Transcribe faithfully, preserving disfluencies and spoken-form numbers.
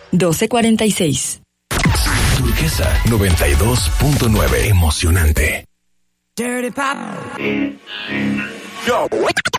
doce cuarenta y seis. Turquesa noventa y dos punto nueve. Emocionante. Dirty Pop. Yo.